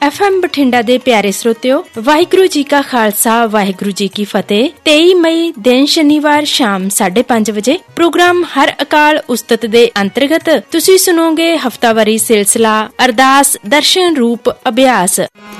FM Bathinda ਦੇ ਪਿਆਰੇ ਸਰੋਤਿਓ, ਵਾਹਿਗੁਰੂ ਜੀ ਕਾ ਖਾਲਸਾ, ਵਾਹਿਗੁਰੂ ਜੀ ਕੀ ਫਤਿਹ। 23 ਮਈ ਦਿਨ ਸ਼ਨੀਵਾਰ ਸ਼ਾਮ 5:30 ਵਜੇ ਪ੍ਰੋਗਰਾਮ ਹਰ ਅਕਾਲ ਉਸਤਤ ਦੇ ਅੰਤਰਗਤ ਤੁਸੀਂ ਸੁਣੋਗੇ ਹਫਤਾਵਾਰੀ ਸਿਲਸਿਲਾ ਅਰਦਾਸ ਦਰਸ਼ਨ ਰੂਪ ਅਭਿਆਸ।